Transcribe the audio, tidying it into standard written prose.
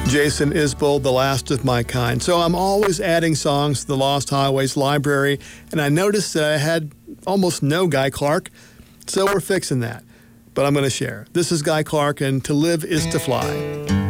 Jason Isbell, The Last of My Kind. So I'm always adding songs to the Lost Highways library, and I noticed that I had almost no Guy Clark, so we're fixing that. But I'm going to share. This is Guy Clark and To Live Is to Fly.